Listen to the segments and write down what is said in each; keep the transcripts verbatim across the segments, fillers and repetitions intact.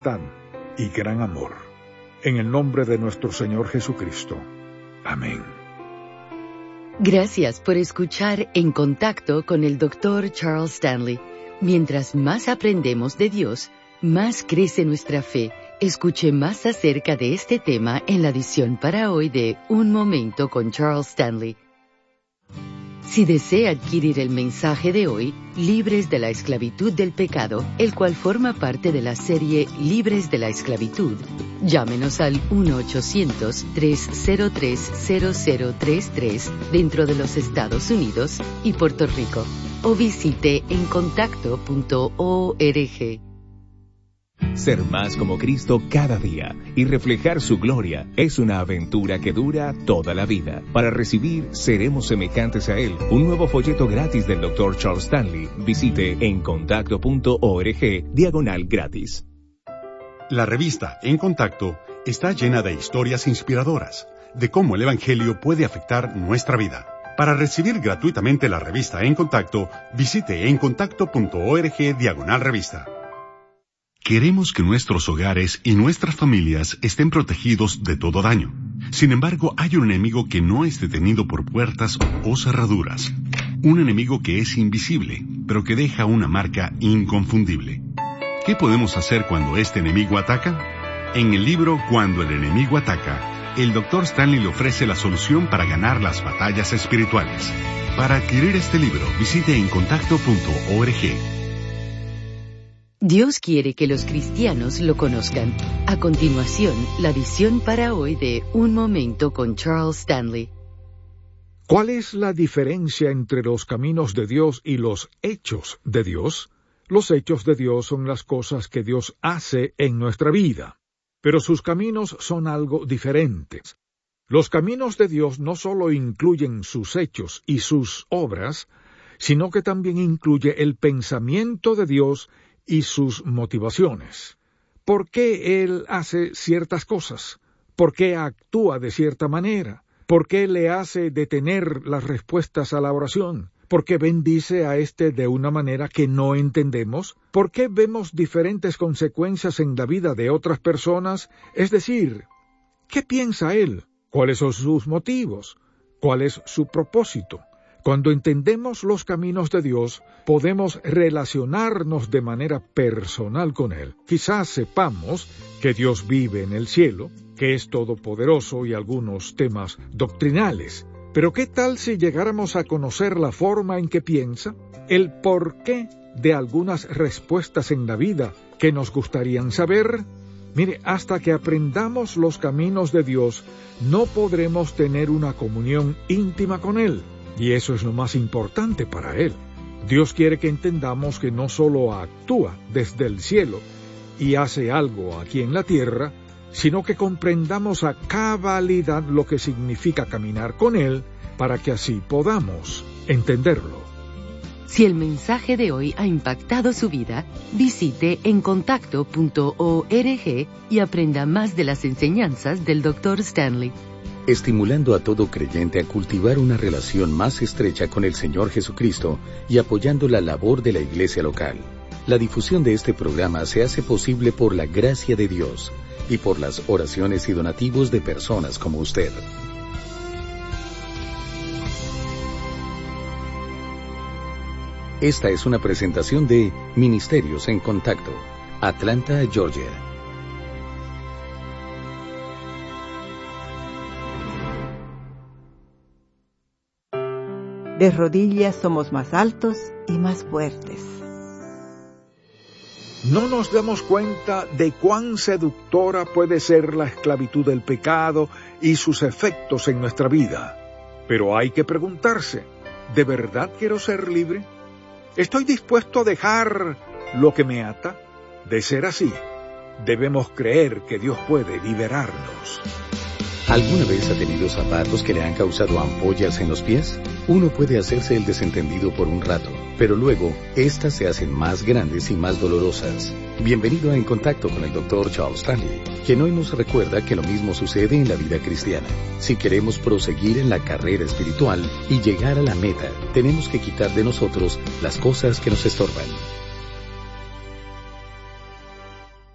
y gran amor. En el nombre de nuestro Señor Jesucristo. Amén. Gracias por escuchar En Contacto con el doctor Charles Stanley. Mientras más aprendemos de Dios, más crece nuestra fe. Escuche más acerca de este tema en la edición para hoy de Un Momento con Charles Stanley. Si desea adquirir el mensaje de hoy, Libres de la Esclavitud del Pecado, el cual forma parte de la serie Libres de la Esclavitud, llámenos al uno ochocientos, tres cero tres, cero cero tres tres dentro de los Estados Unidos y Puerto Rico, o visite en contacto punto org. Ser más como Cristo cada día y reflejar su gloria es una aventura que dura toda la vida. Para recibir Seremos Semejantes a Él, un nuevo folleto gratis del doctor Charles Stanley, visite en contacto punto org diagonal gratis. La revista En Contacto está llena de historias inspiradoras de cómo el Evangelio puede afectar nuestra vida. Para recibir gratuitamente la revista En Contacto, visite en contacto punto org diagonal revista. Queremos que nuestros hogares y nuestras familias estén protegidos de todo daño. Sin embargo, hay un enemigo que no es detenido por puertas o cerraduras. Un enemigo que es invisible, pero que deja una marca inconfundible. ¿Qué podemos hacer cuando este enemigo ataca? En el libro Cuando el enemigo ataca, el doctor Stanley le ofrece la solución para ganar las batallas espirituales. Para adquirir este libro, visite en contacto punto org. Dios quiere que los cristianos lo conozcan. A continuación, la visión para hoy de Un Momento con Charles Stanley. ¿Cuál es la diferencia entre los caminos de Dios y los hechos de Dios? Los hechos de Dios son las cosas que Dios hace en nuestra vida, pero sus caminos son algo diferentes. Los caminos de Dios no solo incluyen sus hechos y sus obras, sino que también incluye el pensamiento de Dios y sus motivaciones. ¿Por qué Él hace ciertas cosas? ¿Por qué actúa de cierta manera? ¿Por qué le hace detener las respuestas a la oración? ¿Por qué bendice a éste de una manera que no entendemos? ¿Por qué vemos diferentes consecuencias en la vida de otras personas? Es decir, ¿qué piensa Él? ¿Cuáles son sus motivos? ¿Cuál es su propósito? Cuando entendemos los caminos de Dios, podemos relacionarnos de manera personal con Él. Quizás sepamos que Dios vive en el cielo, que es todopoderoso y algunos temas doctrinales. Pero ¿qué tal si llegáramos a conocer la forma en que piensa, el porqué de algunas respuestas en la vida que nos gustarían saber? Mire, hasta que aprendamos los caminos de Dios, no podremos tener una comunión íntima con Él. Y eso es lo más importante para Él. Dios quiere que entendamos que no solo actúa desde el cielo y hace algo aquí en la tierra, sino que comprendamos a cabalidad lo que significa caminar con Él para que así podamos entenderlo. Si el mensaje de hoy ha impactado su vida, visite en contacto punto org y aprenda más de las enseñanzas del doctor Stanley. Estimulando a todo creyente a cultivar una relación más estrecha con el Señor Jesucristo y apoyando la labor de la iglesia local. La difusión de este programa se hace posible por la gracia de Dios y por las oraciones y donativos de personas como usted. Esta es una presentación de Ministerios en Contacto, Atlanta, Georgia. De rodillas somos más altos y más fuertes. No nos damos cuenta de cuán seductora puede ser la esclavitud del pecado y sus efectos en nuestra vida. Pero hay que preguntarse, ¿de verdad quiero ser libre? ¿Estoy dispuesto a dejar lo que me ata? De ser así, debemos creer que Dios puede liberarnos. ¿Alguna vez ha tenido zapatos que le han causado ampollas en los pies? Uno puede hacerse el desentendido por un rato, pero luego, estas se hacen más grandes y más dolorosas. Bienvenido a En Contacto con el doctor Charles Stanley, quien hoy nos recuerda que lo mismo sucede en la vida cristiana. Si queremos proseguir en la carrera espiritual y llegar a la meta, tenemos que quitar de nosotros las cosas que nos estorban.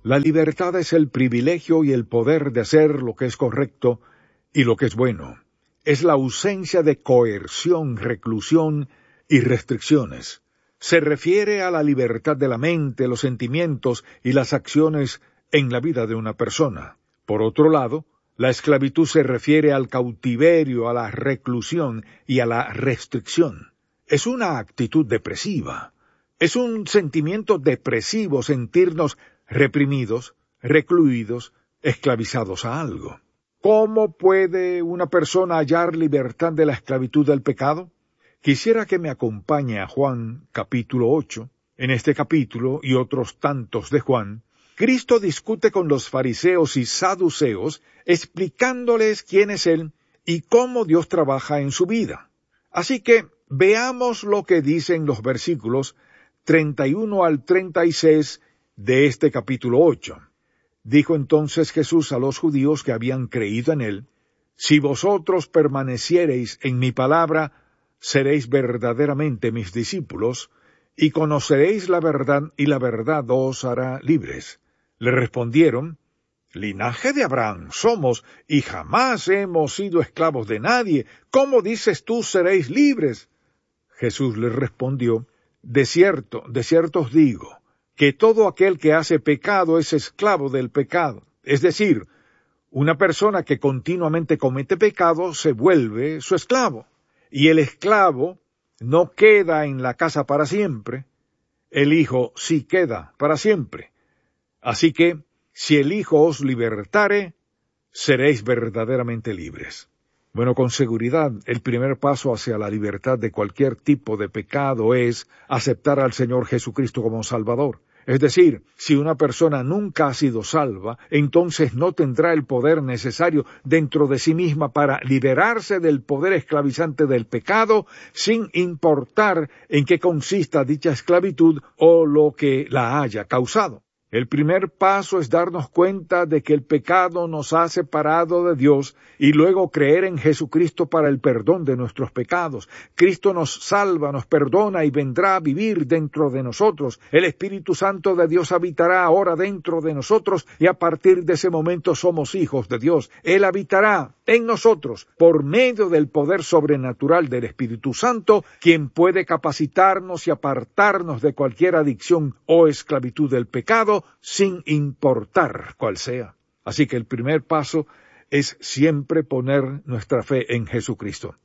La libertad es el privilegio y el poder de hacer lo que es correcto y lo que es bueno. Es la ausencia de coerción, reclusión y restricciones. Se refiere a la libertad de la mente, los sentimientos y las acciones en la vida de una persona. Por otro lado, la esclavitud se refiere al cautiverio, a la reclusión y a la restricción. Es una actitud depresiva. Es un sentimiento depresivo sentirnos reprimidos, recluidos, esclavizados a algo. ¿Cómo puede una persona hallar libertad de la esclavitud del pecado? Quisiera que me acompañe a Juan capítulo ocho. En este capítulo y otros tantos de Juan, Cristo discute con los fariseos y saduceos, explicándoles quién es Él y cómo Dios trabaja en su vida. Así que veamos lo que dicen los versículos treinta y uno al treinta y seis de este capítulo ocho. Dijo entonces Jesús a los judíos que habían creído en Él: Si vosotros permaneciereis en mi palabra, seréis verdaderamente mis discípulos, y conoceréis la verdad, y la verdad os hará libres. Le respondieron: Linaje de Abraham somos, y jamás hemos sido esclavos de nadie. ¿Cómo dices tú seréis libres? Jesús les respondió: De cierto, de cierto os digo, que todo aquel que hace pecado es esclavo del pecado. Es decir, una persona que continuamente comete pecado se vuelve su esclavo. Y el esclavo no queda en la casa para siempre, el Hijo sí queda para siempre. Así que, si el Hijo os libertare, seréis verdaderamente libres. Bueno, con seguridad, el primer paso hacia la libertad de cualquier tipo de pecado es aceptar al Señor Jesucristo como Salvador. Es decir, si una persona nunca ha sido salva, entonces no tendrá el poder necesario dentro de sí misma para liberarse del poder esclavizante del pecado, sin importar en qué consista dicha esclavitud o lo que la haya causado. El primer paso es darnos cuenta de que el pecado nos ha separado de Dios y luego creer en Jesucristo para el perdón de nuestros pecados. Cristo nos salva, nos perdona y vendrá a vivir dentro de nosotros. El Espíritu Santo de Dios habitará ahora dentro de nosotros y a partir de ese momento somos hijos de Dios. Él habitará en nosotros por medio del poder sobrenatural del Espíritu Santo, quien puede capacitarnos y apartarnos de cualquier adicción o esclavitud del pecado, sin importar cuál sea. Así que el primer paso es siempre poner nuestra fe en Jesucristo.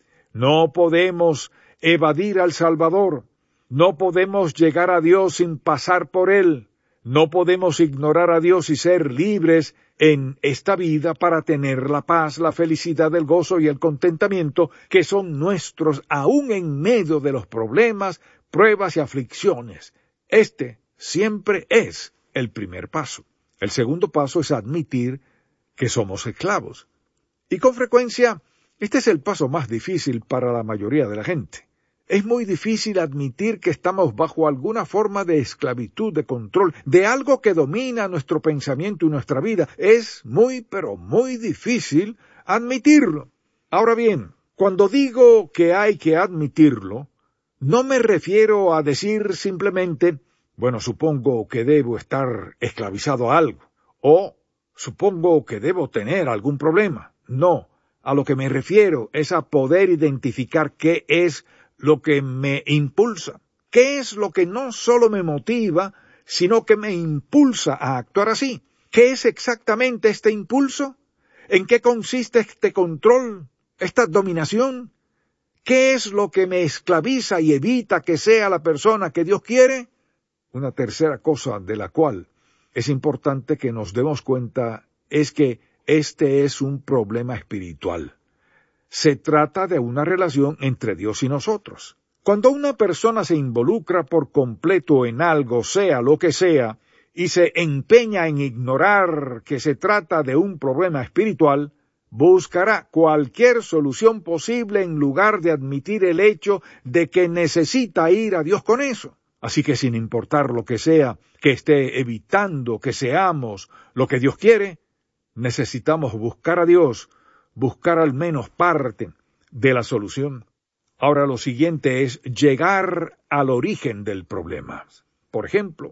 No podemos evadir al Salvador, no podemos llegar a Dios sin pasar por Él, no podemos ignorar a Dios y ser libres en esta vida para tener la paz, la felicidad, el gozo y el contentamiento que son nuestros aún en medio de los problemas, pruebas y aflicciones. Este siempre es el primer paso. El segundo paso es admitir que somos esclavos. Y con frecuencia, este es el paso más difícil para la mayoría de la gente. Es muy difícil admitir que estamos bajo alguna forma de esclavitud, de control, de algo que domina nuestro pensamiento y nuestra vida. Es muy, pero muy difícil admitirlo. Ahora bien, cuando digo que hay que admitirlo, no me refiero a decir simplemente: bueno, supongo que debo estar esclavizado a algo, o supongo que debo tener algún problema. No, a lo que me refiero es a poder identificar qué es lo que me impulsa, qué es lo que no solo me motiva, sino que me impulsa a actuar así. ¿Qué es exactamente este impulso? ¿En qué consiste este control, esta dominación? ¿Qué es lo que me esclaviza y evita que sea la persona que Dios quiere? Una tercera cosa de la cual es importante que nos demos cuenta es que este es un problema espiritual. Se trata de una relación entre Dios y nosotros. Cuando una persona se involucra por completo en algo, sea lo que sea, y se empeña en ignorar que se trata de un problema espiritual, buscará cualquier solución posible en lugar de admitir el hecho de que necesita ir a Dios con eso. Así que sin importar lo que sea que esté evitando que seamos lo que Dios quiere, necesitamos buscar a Dios, buscar al menos parte de la solución. Ahora lo siguiente es llegar al origen del problema. Por ejemplo,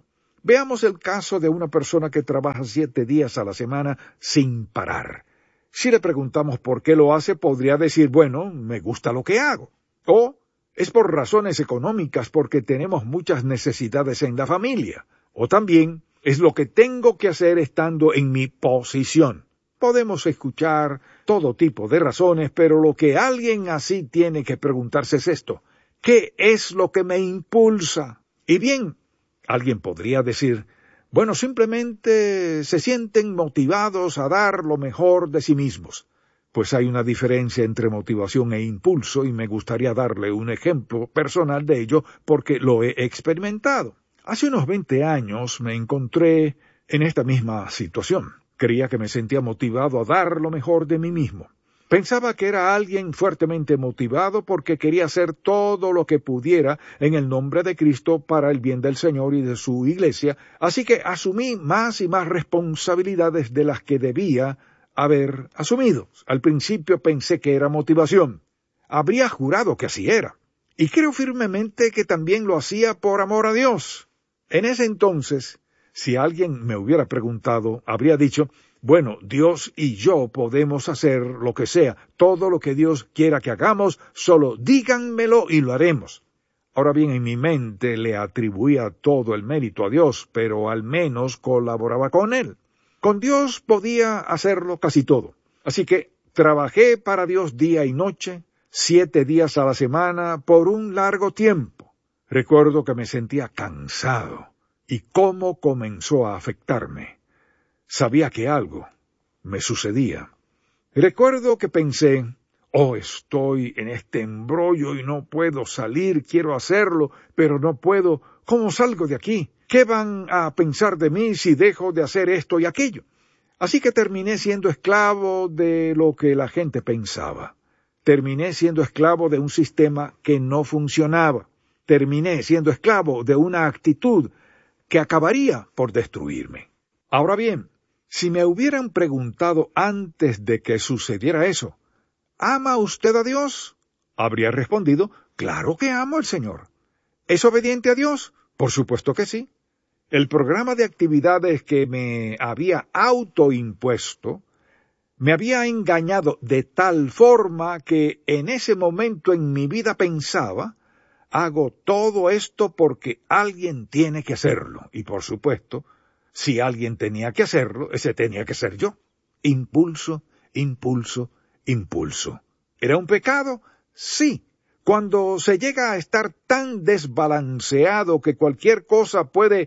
Veamos el caso de una persona que trabaja siete días a la semana sin parar. Si le preguntamos por qué lo hace, podría decir, bueno, me gusta lo que hago. O es por razones económicas, porque tenemos muchas necesidades en la familia. O también es lo que tengo que hacer estando en mi posición. Podemos escuchar todo tipo de razones, pero lo que alguien así tiene que preguntarse es esto: ¿qué es lo que me impulsa? Y bien, alguien podría decir, bueno, simplemente se sienten motivados a dar lo mejor de sí mismos. Pues hay una diferencia entre motivación e impulso, y me gustaría darle un ejemplo personal de ello porque lo he experimentado. Hace unos veinte años me encontré en esta misma situación. Creía que me sentía motivado a dar lo mejor de mí mismo. Pensaba que era alguien fuertemente motivado porque quería hacer todo lo que pudiera en el nombre de Cristo para el bien del Señor y de su iglesia, así que asumí más y más responsabilidades de las que debía haber asumido. Al principio pensé que era motivación. Habría jurado que así era. Y creo firmemente que también lo hacía por amor a Dios. En ese entonces, si alguien me hubiera preguntado, habría dicho, bueno, Dios y yo podemos hacer lo que sea, todo lo que Dios quiera que hagamos, solo díganmelo y lo haremos. Ahora bien, en mi mente le atribuía todo el mérito a Dios, pero al menos colaboraba con Él. Con Dios podía hacerlo casi todo. Así que trabajé para Dios día y noche, siete días a la semana, por un largo tiempo. Recuerdo que me sentía cansado. ¿Y cómo comenzó a afectarme? Sabía que algo me sucedía. Recuerdo que pensé, oh, estoy en este embrollo y no puedo salir, quiero hacerlo, pero no puedo. ¿Cómo salgo de aquí? ¿Qué van a pensar de mí si dejo de hacer esto y aquello? Así que terminé siendo esclavo de lo que la gente pensaba. Terminé siendo esclavo de un sistema que no funcionaba. Terminé siendo esclavo de una actitud que acabaría por destruirme. Ahora bien, si me hubieran preguntado antes de que sucediera eso, ¿ama usted a Dios? Habría respondido, claro que amo al Señor. ¿Es obediente a Dios? Por supuesto que sí. El programa de actividades que me había autoimpuesto me había engañado de tal forma que en ese momento en mi vida pensaba, hago todo esto porque alguien tiene que hacerlo. Y por supuesto, si alguien tenía que hacerlo, ese tenía que ser yo. Impulso, impulso, impulso. ¿Era un pecado? Sí. Cuando se llega a estar tan desbalanceado que cualquier cosa puede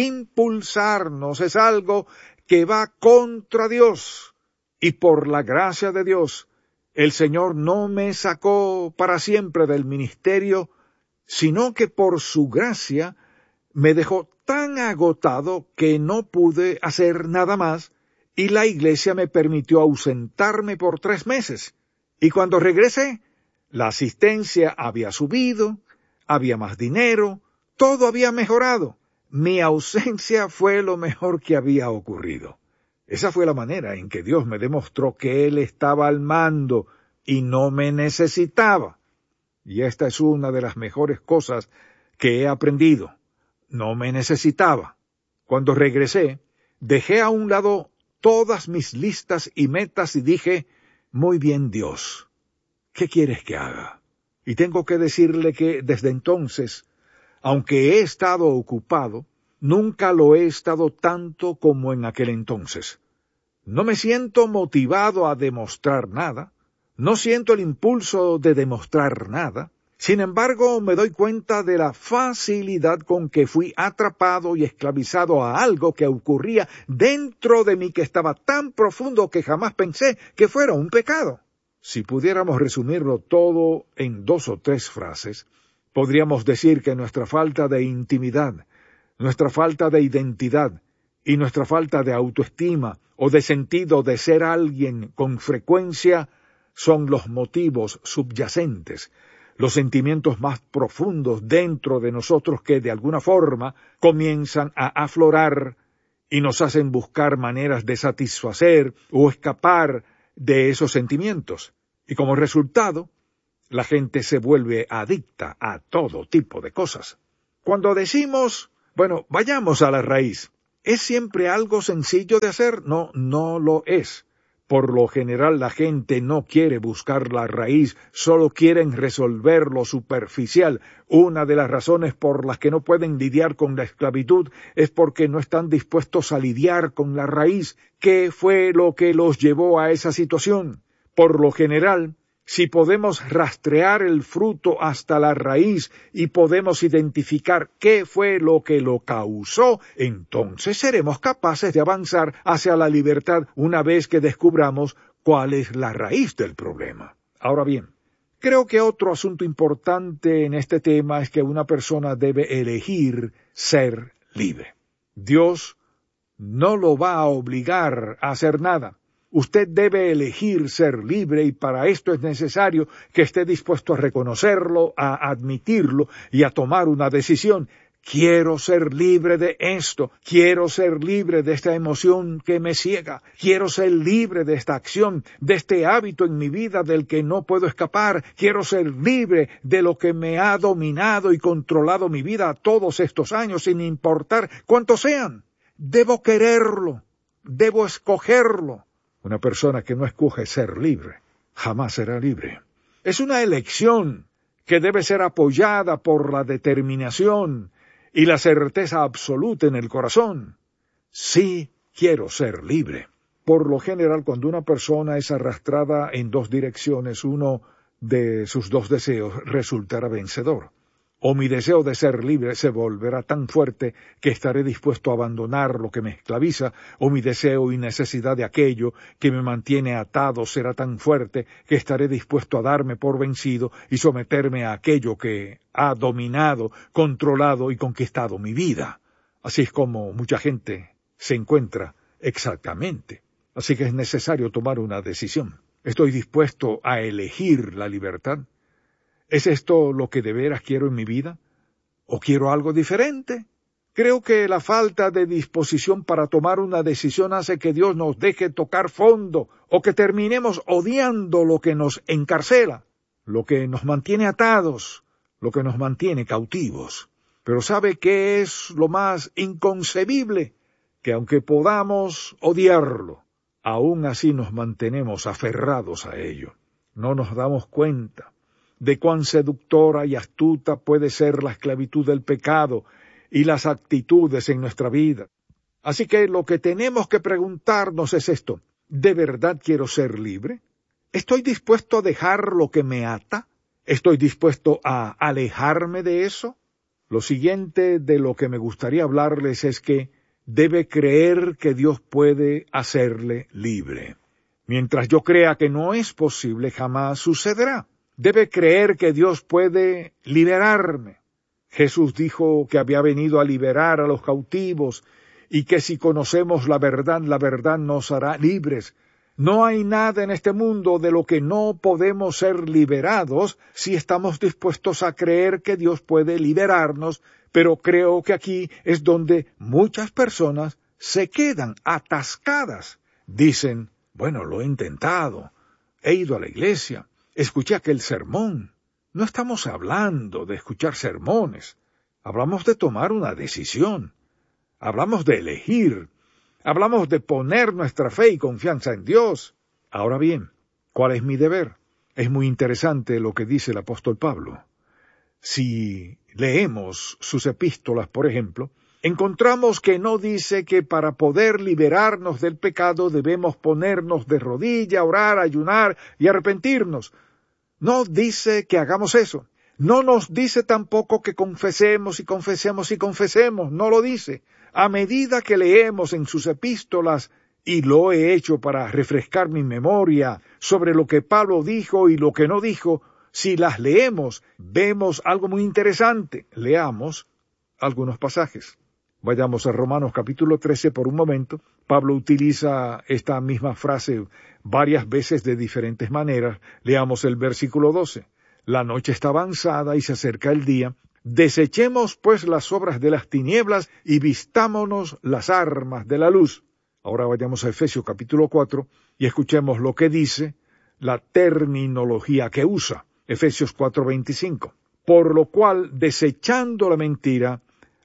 impulsarnos, es algo que va contra Dios. Y por la gracia de Dios, el Señor no me sacó para siempre del ministerio, sino que por su gracia me dejó tan agotado que no pude hacer nada más, y la iglesia me permitió ausentarme por tres meses. Y cuando regresé, la asistencia había subido, había más dinero, todo había mejorado. Mi ausencia fue lo mejor que había ocurrido. Esa fue la manera en que Dios me demostró que Él estaba al mando y no me necesitaba. Y esta es una de las mejores cosas que he aprendido. No me necesitaba. Cuando regresé, dejé a un lado todas mis listas y metas y dije, muy bien, Dios, ¿qué quieres que haga? Y tengo que decirle que desde entonces, aunque he estado ocupado, nunca lo he estado tanto como en aquel entonces. No me siento motivado a demostrar nada, no siento el impulso de demostrar nada. Sin embargo, me doy cuenta de la facilidad con que fui atrapado y esclavizado a algo que ocurría dentro de mí que estaba tan profundo que jamás pensé que fuera un pecado. Si pudiéramos resumirlo todo en dos o tres frases, podríamos decir que nuestra falta de intimidad, nuestra falta de identidad y nuestra falta de autoestima o de sentido de ser alguien con frecuencia son los motivos subyacentes, los sentimientos más profundos dentro de nosotros que de alguna forma comienzan a aflorar y nos hacen buscar maneras de satisfacer o escapar de esos sentimientos. Y como resultado, la gente se vuelve adicta a todo tipo de cosas. Cuando decimos Bueno, vayamos a la raíz. ¿Es siempre algo sencillo de hacer? No, no lo es. Por lo general la gente no quiere buscar la raíz, solo quieren resolver lo superficial. Una de las razones por las que no pueden lidiar con la esclavitud es porque no están dispuestos a lidiar con la raíz. ¿Qué fue lo que los llevó a esa situación? Por lo general, si podemos rastrear el fruto hasta la raíz y podemos identificar qué fue lo que lo causó, entonces seremos capaces de avanzar hacia la libertad una vez que descubramos cuál es la raíz del problema. Ahora bien, creo que otro asunto importante en este tema es que una persona debe elegir ser libre. Dios no lo va a obligar a hacer nada. Usted debe elegir ser libre y para esto es necesario que esté dispuesto a reconocerlo, a admitirlo y a tomar una decisión. Quiero ser libre de esto, quiero ser libre de esta emoción que me ciega, quiero ser libre de esta acción, de este hábito en mi vida del que no puedo escapar, quiero ser libre de lo que me ha dominado y controlado mi vida todos estos años sin importar cuántos sean. Debo quererlo, debo escogerlo. Una persona que no escoge ser libre, jamás será libre. Es una elección que debe ser apoyada por la determinación y la certeza absoluta en el corazón. Sí quiero ser libre. Por lo general, cuando una persona es arrastrada en dos direcciones, uno de sus dos deseos resultará vencedor. O mi deseo de ser libre se volverá tan fuerte que estaré dispuesto a abandonar lo que me esclaviza, o mi deseo y necesidad de aquello que me mantiene atado será tan fuerte que estaré dispuesto a darme por vencido y someterme a aquello que ha dominado, controlado y conquistado mi vida. Así es como mucha gente se encuentra exactamente. Así que es necesario tomar una decisión. ¿Estoy dispuesto a elegir la libertad? ¿Es esto lo que de veras quiero en mi vida? ¿O quiero algo diferente? Creo que la falta de disposición para tomar una decisión hace que Dios nos deje tocar fondo o que terminemos odiando lo que nos encarcela, lo que nos mantiene atados, lo que nos mantiene cautivos. Pero ¿sabe qué es lo más inconcebible? Que aunque podamos odiarlo, aún así nos mantenemos aferrados a ello. No nos damos cuenta de cuán seductora y astuta puede ser la esclavitud del pecado y las actitudes en nuestra vida. Así que lo que tenemos que preguntarnos es esto: ¿de verdad quiero ser libre? ¿Estoy dispuesto a dejar lo que me ata? ¿Estoy dispuesto a alejarme de eso? Lo siguiente de lo que me gustaría hablarles es que debe creer que Dios puede hacerle libre. Mientras yo crea que no es posible, jamás sucederá. Debe creer que Dios puede liberarme. Jesús dijo que había venido a liberar a los cautivos y que si conocemos la verdad, la verdad nos hará libres. No hay nada en este mundo de lo que no podemos ser liberados si estamos dispuestos a creer que Dios puede liberarnos, pero creo que aquí es donde muchas personas se quedan atascadas. Dicen, bueno, lo he intentado, he ido a la iglesia, escuché aquel sermón. No estamos hablando de escuchar sermones, hablamos de tomar una decisión, hablamos de elegir, hablamos de poner nuestra fe y confianza en Dios. Ahora bien, ¿cuál es mi deber? Es muy interesante lo que dice el apóstol Pablo. Si leemos sus epístolas, por ejemplo, encontramos que no dice que para poder liberarnos del pecado debemos ponernos de rodilla, orar, ayunar y arrepentirnos. No dice que hagamos eso. No nos dice tampoco que confesemos y confesemos y confesemos. No lo dice. A medida que leemos en sus epístolas, y lo he hecho para refrescar mi memoria sobre lo que Pablo dijo y lo que no dijo, si las leemos, vemos algo muy interesante. Leamos algunos pasajes. Vayamos a Romanos capítulo trece por un momento. Pablo utiliza esta misma frase varias veces de diferentes maneras. Leamos el versículo doce. La noche está avanzada y se acerca el día. Desechemos pues las obras de las tinieblas y vistámonos las armas de la luz. Ahora vayamos a Efesios capítulo cuatro y escuchemos lo que dice la terminología que usa. Efesios cuatro veinticinco. Por lo cual, desechando la mentira,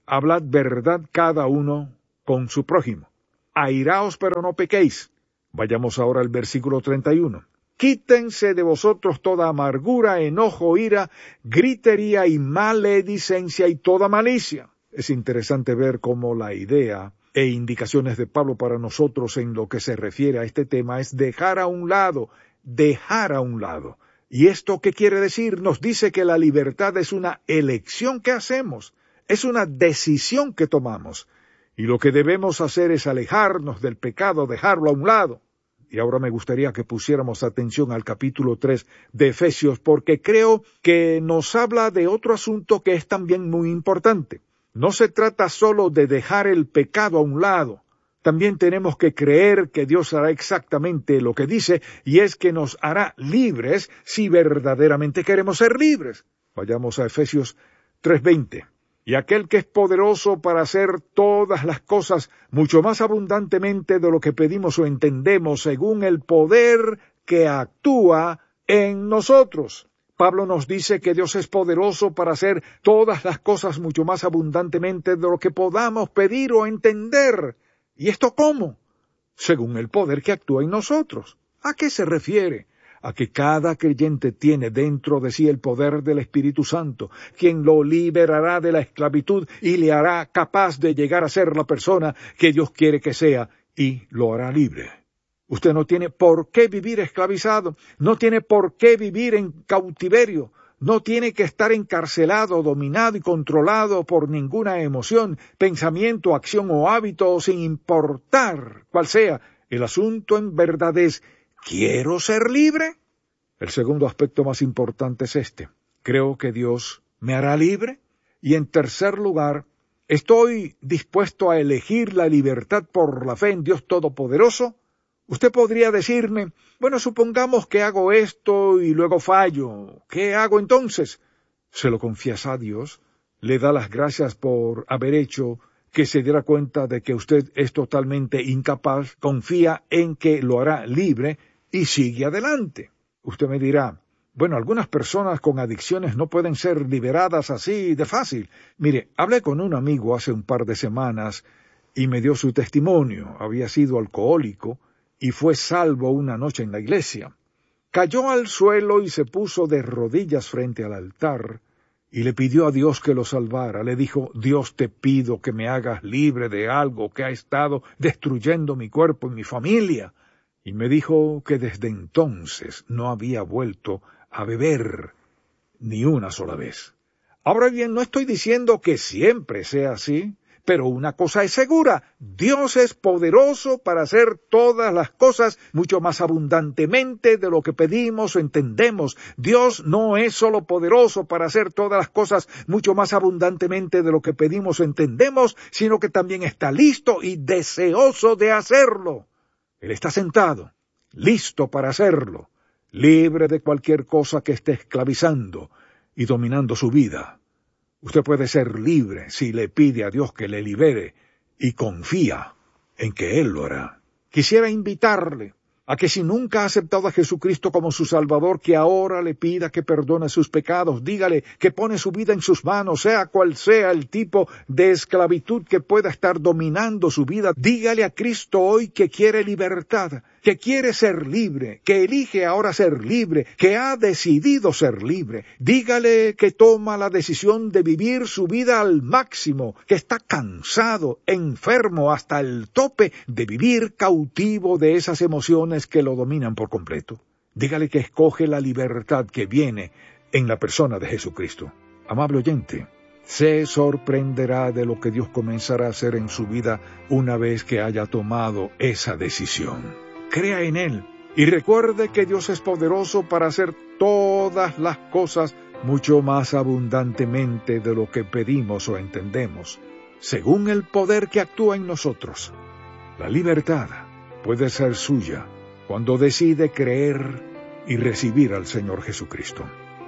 hablad verdad cada uno con su prójimo. Airaos, pero no pequéis. Vayamos ahora al versículo treinta y uno. Quítense de vosotros toda amargura, enojo, ira, gritería y maledicencia y toda malicia. Es interesante ver cómo la idea e indicaciones de Pablo para nosotros en lo que se refiere a este tema es dejar a un lado, dejar a un lado. ¿Y esto qué quiere decir? Nos dice que la libertad es una elección que hacemos, es una decisión que tomamos. Y lo que debemos hacer es alejarnos del pecado, dejarlo a un lado. Y ahora me gustaría que pusiéramos atención al capítulo tres de Efesios, porque creo que nos habla de otro asunto que es también muy importante. No se trata solo de dejar el pecado a un lado. También tenemos que creer que Dios hará exactamente lo que dice, y es que nos hará libres si verdaderamente queremos ser libres. Vayamos a Efesios tres veinte. Y aquel que es poderoso para hacer todas las cosas mucho más abundantemente de lo que pedimos o entendemos, según el poder que actúa en nosotros. Pablo nos dice que Dios es poderoso para hacer todas las cosas mucho más abundantemente de lo que podamos pedir o entender. ¿Y esto cómo? Según el poder que actúa en nosotros. ¿A qué se refiere? A que cada creyente tiene dentro de sí el poder del Espíritu Santo, quien lo liberará de la esclavitud y le hará capaz de llegar a ser la persona que Dios quiere que sea, y lo hará libre. Usted no tiene por qué vivir esclavizado, no tiene por qué vivir en cautiverio, no tiene que estar encarcelado, dominado y controlado por ninguna emoción, pensamiento, acción o hábito, sin importar cuál sea. El asunto en verdad es: ¿quiero ser libre? El segundo aspecto más importante es este. ¿Creo que Dios me hará libre? Y en tercer lugar, ¿estoy dispuesto a elegir la libertad por la fe en Dios Todopoderoso? Usted podría decirme, bueno, supongamos que hago esto y luego fallo. ¿Qué hago entonces? Se lo confiesa a Dios, le da las gracias por haber hecho que se diera cuenta de que usted es totalmente incapaz, confía en que lo hará libre y sigue adelante. Usted me dirá, bueno, algunas personas con adicciones no pueden ser liberadas así de fácil. Mire, hablé con un amigo hace un par de semanas y me dio su testimonio. Había sido alcohólico y fue salvo una noche en la iglesia. Cayó al suelo y se puso de rodillas frente al altar y le pidió a Dios que lo salvara. Le dijo, Dios, te pido que me hagas libre de algo que ha estado destruyendo mi cuerpo y mi familia. Y me dijo que desde entonces no había vuelto a beber ni una sola vez. Ahora bien, no estoy diciendo que siempre sea así, pero una cosa es segura: Dios es poderoso para hacer todas las cosas mucho más abundantemente de lo que pedimos o entendemos. Dios no es solo poderoso para hacer todas las cosas mucho más abundantemente de lo que pedimos o entendemos, sino que también está listo y deseoso de hacerlo. Él está sentado, listo para hacerlo, libre de cualquier cosa que esté esclavizando y dominando su vida. Usted puede ser libre si le pide a Dios que le libere y confía en que Él lo hará. Quisiera invitarle a que si nunca ha aceptado a Jesucristo como su Salvador, que ahora le pida que perdone sus pecados. Dígale que pone su vida en sus manos, sea cual sea el tipo de esclavitud que pueda estar dominando su vida. Dígale a Cristo hoy que quiere libertad, que quiere ser libre, que elige ahora ser libre, que ha decidido ser libre. Dígale que toma la decisión de vivir su vida al máximo, que está cansado, enfermo hasta el tope de vivir cautivo de esas emociones que lo dominan por completo. Dígale que escoge la libertad que viene en la persona de Jesucristo. Amable oyente, se sorprenderá de lo que Dios comenzará a hacer en su vida una vez que haya tomado esa decisión. Crea en Él y recuerde que Dios es poderoso para hacer todas las cosas mucho más abundantemente de lo que pedimos o entendemos, según el poder que actúa en nosotros. La libertad puede ser suya cuando decide creer y recibir al Señor Jesucristo.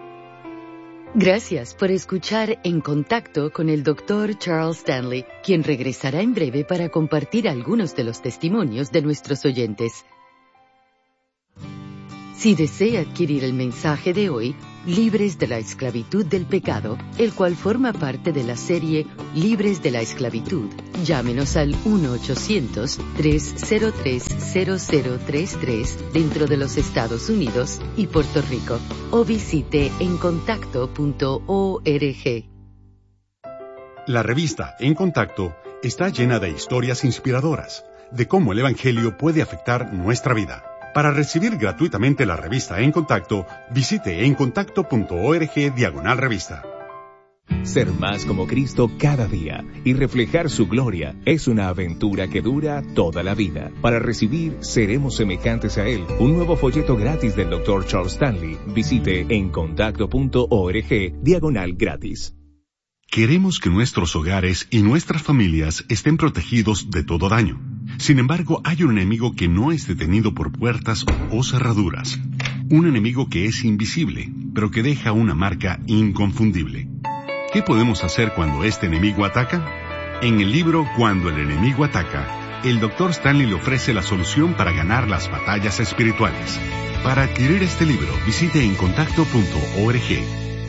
Gracias por escuchar En Contacto con el doctor Charles Stanley, quien regresará en breve para compartir algunos de los testimonios de nuestros oyentes. Si desea adquirir el mensaje de hoy, Libres de la Esclavitud del Pecado, el cual forma parte de la serie Libres de la Esclavitud, llámenos al uno ochocientos, tres cero tres, cero cero tres tres dentro de los Estados Unidos y Puerto Rico, o visite encontacto punto org. La revista En Contacto está llena de historias inspiradoras de cómo el Evangelio puede afectar nuestra vida. Para recibir gratuitamente la revista En Contacto, visite encontacto punto org diagonal revista. Ser más como Cristo cada día y reflejar su gloria es una aventura que dura toda la vida. Para recibir Seremos semejantes a Él, un nuevo folleto gratis del doctor Charles Stanley, visite encontacto punto org diagonal gratis. Queremos que nuestros hogares y nuestras familias estén protegidos de todo daño. Sin embargo, hay un enemigo que no es detenido por puertas o cerraduras. Un enemigo que es invisible, pero que deja una marca inconfundible. ¿Qué podemos hacer cuando este enemigo ataca? En el libro Cuando el enemigo ataca, el doctor Stanley le ofrece la solución para ganar las batallas espirituales. Para adquirir este libro, visite encontacto punto org.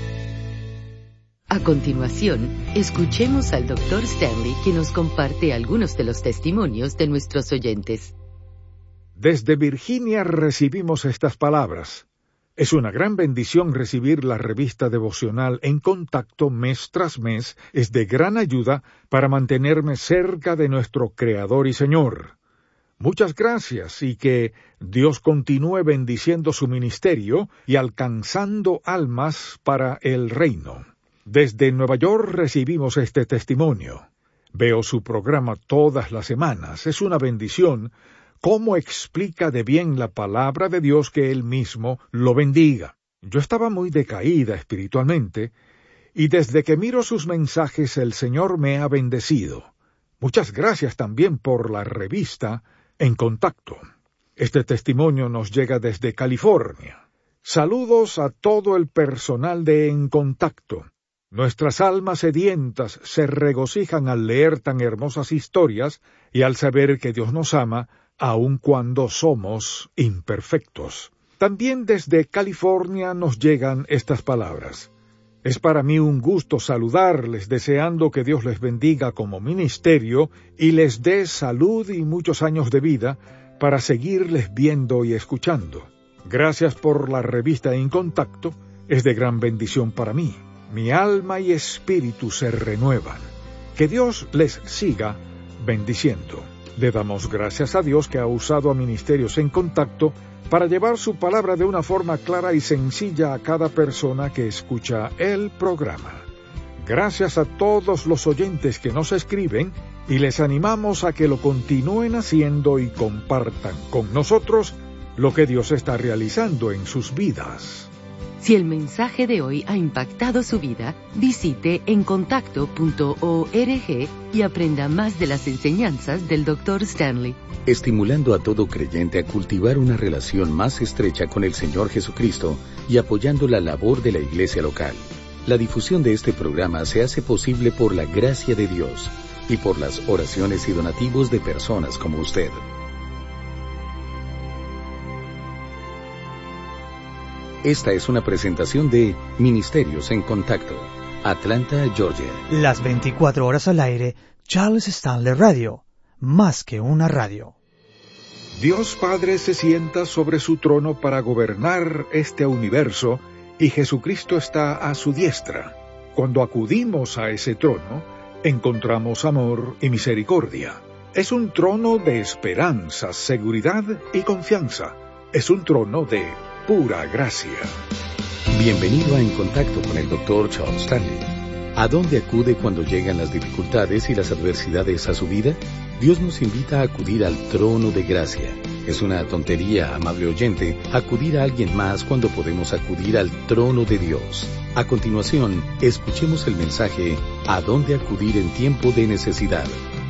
A continuación, escuchemos al doctor Stanley, que nos comparte algunos de los testimonios de nuestros oyentes. Desde Virginia recibimos estas palabras. Es una gran bendición recibir la revista devocional En Contacto mes tras mes. Es de gran ayuda para mantenerme cerca de nuestro Creador y Señor. Muchas gracias y que Dios continúe bendiciendo su ministerio y alcanzando almas para el reino. Desde Nueva York recibimos este testimonio. Veo su programa todas las semanas. Es una bendición. ¿Cómo explica de bien la palabra de Dios? Que Él mismo lo bendiga. Yo estaba muy decaída espiritualmente, y desde que miro sus mensajes el Señor me ha bendecido. Muchas gracias también por la revista En Contacto. Este testimonio nos llega desde California. Saludos a todo el personal de En Contacto. Nuestras almas sedientas se regocijan al leer tan hermosas historias y al saber que Dios nos ama, aun cuando somos imperfectos. También desde California nos llegan estas palabras. Es para mí un gusto saludarles, deseando que Dios les bendiga como ministerio y les dé salud y muchos años de vida para seguirles viendo y escuchando. Gracias por la revista En Contacto, es de gran bendición para mí. Mi alma y espíritu se renuevan. Que Dios les siga bendiciendo. Le damos gracias a Dios que ha usado a Ministerios En Contacto para llevar su palabra de una forma clara y sencilla a cada persona que escucha el programa. Gracias a todos los oyentes que nos escriben y les animamos a que lo continúen haciendo y compartan con nosotros lo que Dios está realizando en sus vidas. Si el mensaje de hoy ha impactado su vida, visite encontacto punto org y aprenda más de las enseñanzas del doctor Stanley. Estimulando a todo creyente a cultivar una relación más estrecha con el Señor Jesucristo y apoyando la labor de la iglesia local. La difusión de este programa se hace posible por la gracia de Dios y por las oraciones y donativos de personas como usted. Esta es una presentación de Ministerios En Contacto, Atlanta, Georgia. Las veinticuatro horas al aire, Charles Stanley Radio, más que una radio. Dios Padre se sienta sobre su trono para gobernar este universo y Jesucristo está a su diestra. Cuando acudimos a ese trono, encontramos amor y misericordia. Es un trono de esperanza, seguridad y confianza. Es un trono de pura gracia. Bienvenido a En Contacto con el doctor Charles Stanley. ¿A dónde acude cuando llegan las dificultades y las adversidades a su vida? Dios nos invita a acudir al trono de gracia. Es una tontería, amable oyente, acudir a alguien más cuando podemos acudir al trono de Dios. A continuación, escuchemos el mensaje ¿A dónde acudir en tiempo de necesidad?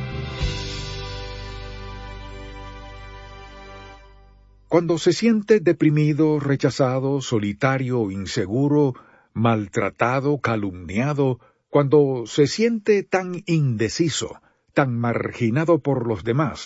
Cuando se siente deprimido, rechazado, solitario, inseguro, maltratado, calumniado, cuando se siente tan indeciso, tan marginado por los demás,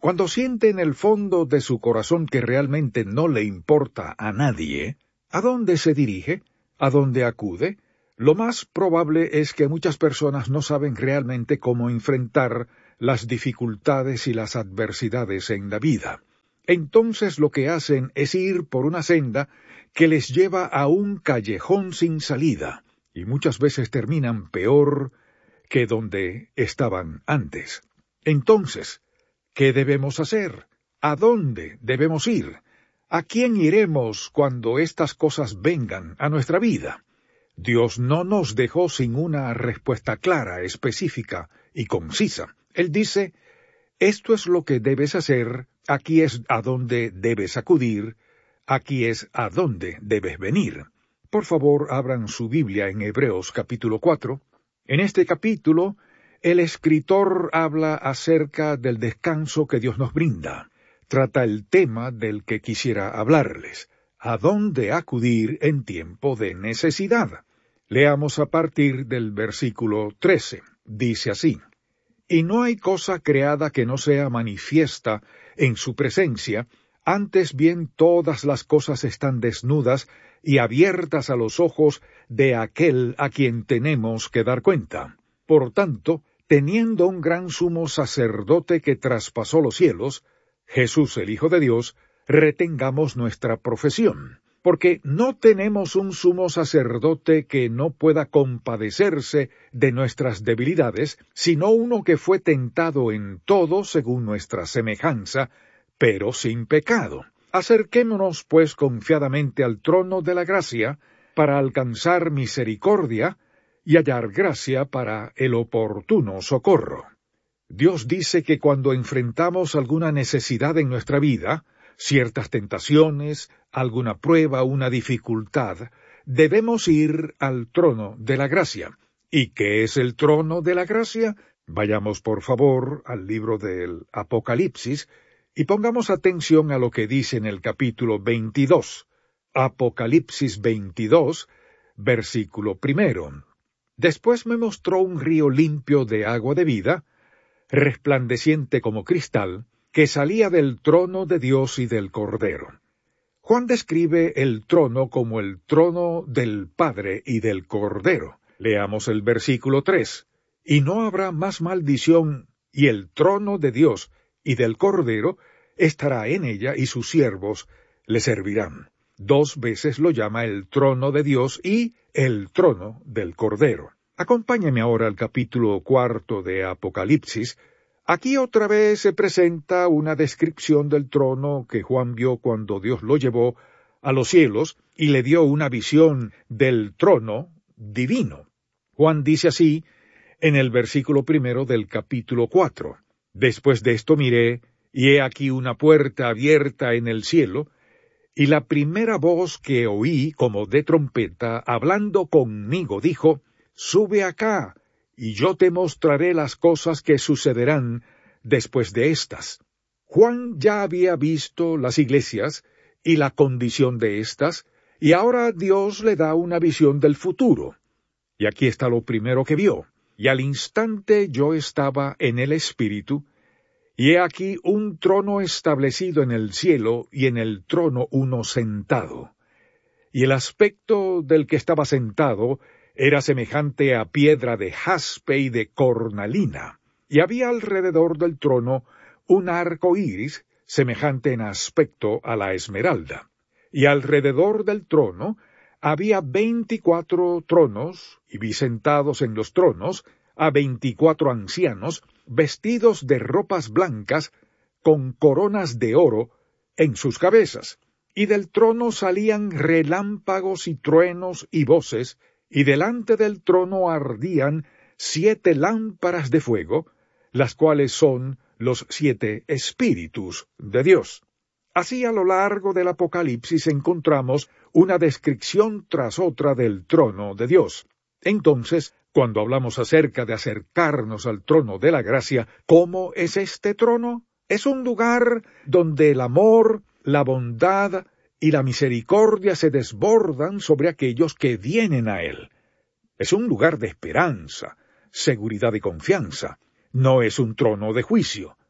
Cuando siente en el fondo de su corazón que realmente no le importa a nadie, ¿a dónde se dirige? ¿A dónde acude? Lo más probable es que muchas personas no saben realmente cómo enfrentar las dificultades y las adversidades en la vida. Entonces lo que hacen es ir por una senda que les lleva a un callejón sin salida, y muchas veces terminan peor que donde estaban antes. Entonces, ¿qué debemos hacer? ¿A dónde debemos ir? ¿A quién iremos cuando estas cosas vengan a nuestra vida? Dios no nos dejó sin una respuesta clara, específica y concisa. Él dice, esto es lo que debes hacer, aquí es a dónde debes acudir, aquí es a dónde debes venir. Por favor, abran su Biblia en Hebreos capítulo cuatro. En este capítulo, el escritor habla acerca del descanso que Dios nos brinda. Trata el tema del que quisiera hablarles. ¿A dónde acudir en tiempo de necesidad? Leamos a partir del versículo trece. Dice así, «Y no hay cosa creada que no sea manifiesta en su presencia, antes bien todas las cosas están desnudas y abiertas a los ojos de aquel a quien tenemos que dar cuenta. Por tanto, teniendo un gran sumo sacerdote que traspasó los cielos, Jesús el Hijo de Dios, retengamos nuestra profesión, porque no tenemos un sumo sacerdote que no pueda compadecerse de nuestras debilidades, sino uno que fue tentado en todo según nuestra semejanza, pero sin pecado. Acerquémonos, pues, confiadamente al trono de la gracia, para alcanzar misericordia y hallar gracia para el oportuno socorro». Dios dice que cuando enfrentamos alguna necesidad en nuestra vida, ciertas tentaciones, alguna prueba, una dificultad, debemos ir al trono de la gracia. ¿Y qué es el trono de la gracia? Vayamos, por favor, al libro del Apocalipsis, y pongamos atención a lo que dice en el capítulo veintidós. Apocalipsis veintidós, versículo primero. «Después me mostró un río limpio de agua de vida, resplandeciente como cristal, que salía del trono de Dios y del Cordero». Juan describe el trono como el trono del Padre y del Cordero. Leamos el versículo tres. «Y no habrá más maldición, y el trono de Dios y del Cordero estará en ella, y sus siervos le servirán». Dos veces lo llama el trono de Dios y el trono del Cordero. Acompáñame ahora al capítulo cuarto de Apocalipsis. Aquí otra vez se presenta una descripción del trono que Juan vio cuando Dios lo llevó a los cielos y le dio una visión del trono divino. Juan dice así en el versículo primero del capítulo cuatro. «Después de esto miré, y he aquí una puerta abierta en el cielo, y la primera voz que oí como de trompeta, hablando conmigo, dijo, Sube acá, y yo te mostraré las cosas que sucederán después de estas». Juan ya había visto las iglesias y la condición de éstas, y ahora Dios le da una visión del futuro. Y aquí está lo primero que vio. «Y al instante yo estaba en el Espíritu, y he aquí un trono establecido en el cielo, y en el trono uno sentado. Y el aspecto del que estaba sentado era semejante a piedra de jaspe y de cornalina, y había alrededor del trono un arco iris, semejante en aspecto a la esmeralda. Y alrededor del trono había veinticuatro tronos, y vi sentados en los tronos a veinticuatro ancianos, vestidos de ropas blancas, con coronas de oro en sus cabezas. Y del trono salían relámpagos y truenos y voces, y delante del trono ardían siete lámparas de fuego, las cuales son los siete espíritus de Dios. Así a lo largo del Apocalipsis encontramos una descripción tras otra del trono de Dios. Entonces, cuando hablamos acerca de acercarnos al trono de la gracia, ¿cómo es este trono? Es un lugar donde el amor, la bondad y la misericordia se desbordan sobre aquellos que vienen a él. Es un lugar de esperanza, seguridad y confianza. No es un trono de juicio.